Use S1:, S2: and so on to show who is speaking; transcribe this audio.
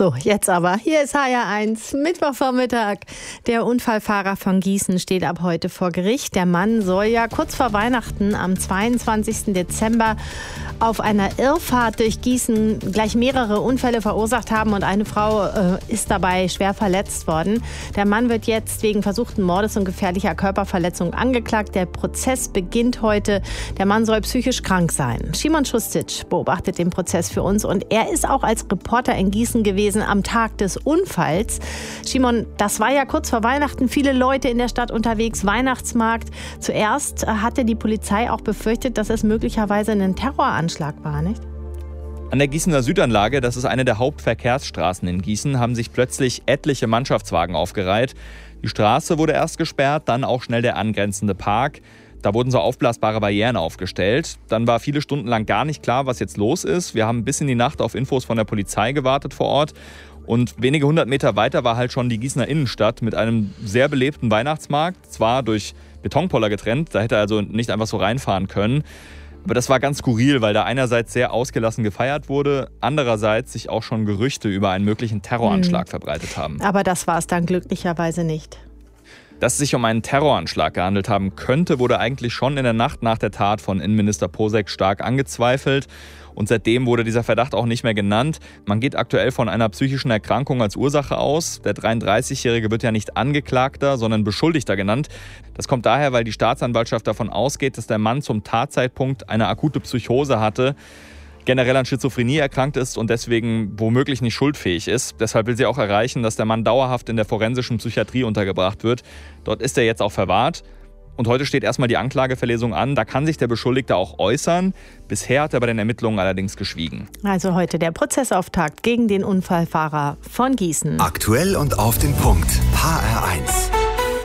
S1: So, jetzt aber. Hier ist HR1, Mittwochvormittag. Der Unfallfahrer von Gießen steht ab heute vor Gericht. Der Mann soll ja kurz vor Weihnachten am 22. Dezember auf einer Irrfahrt durch Gießen gleich mehrere Unfälle verursacht haben und eine Frau ist dabei schwer verletzt worden. Der Mann wird jetzt wegen versuchten Mordes und gefährlicher Körperverletzung angeklagt. Der Prozess beginnt heute. Der Mann soll psychisch krank sein. Szymon Schustic beobachtet den Prozess für uns und er ist auch als Reporter in Gießen gewesen am Tag des Unfalls. Szymon, das war ja kurz vor Weihnachten, viele Leute in der Stadt unterwegs, Weihnachtsmarkt. Zuerst hatte die Polizei auch befürchtet, dass es möglicherweise ein Terroranschlag war, nicht?
S2: An der Gießener Südanlage, das ist eine der Hauptverkehrsstraßen in Gießen, haben sich plötzlich etliche Mannschaftswagen aufgereiht. Die Straße wurde erst gesperrt, dann auch schnell der angrenzende Park. Da wurden so aufblasbare Barrieren aufgestellt. Dann war viele Stunden lang gar nicht klar, was jetzt los ist. Wir haben bis in die Nacht auf Infos von der Polizei gewartet vor Ort. Und wenige 100 Meter weiter war halt schon die Gießener Innenstadt mit einem sehr belebten Weihnachtsmarkt. Zwar durch Betonpoller getrennt, da hätte er also nicht einfach so reinfahren können. Aber das war ganz skurril, weil da einerseits sehr ausgelassen gefeiert wurde, andererseits sich auch schon Gerüchte über einen möglichen Terroranschlag verbreitet haben.
S1: Aber das war es dann glücklicherweise nicht.
S2: Dass es sich um einen Terroranschlag gehandelt haben könnte, wurde eigentlich schon in der Nacht nach der Tat von Innenminister Posek stark angezweifelt. Und seitdem wurde dieser Verdacht auch nicht mehr genannt. Man geht aktuell von einer psychischen Erkrankung als Ursache aus. Der 33-Jährige wird ja nicht Angeklagter, sondern Beschuldigter genannt. Das kommt daher, weil die Staatsanwaltschaft davon ausgeht, dass der Mann zum Tatzeitpunkt eine akute Psychose hatte, generell an Schizophrenie erkrankt ist und deswegen womöglich nicht schuldfähig ist. Deshalb will sie auch erreichen, dass der Mann dauerhaft in der forensischen Psychiatrie untergebracht wird. Dort ist er jetzt auch verwahrt. Und heute steht erstmal die Anklageverlesung an. Da kann sich der Beschuldigte auch äußern. Bisher hat er bei den Ermittlungen allerdings geschwiegen.
S1: Also heute der Prozessauftakt gegen den Unfallfahrer von Gießen.
S3: Aktuell und auf den Punkt. HR1.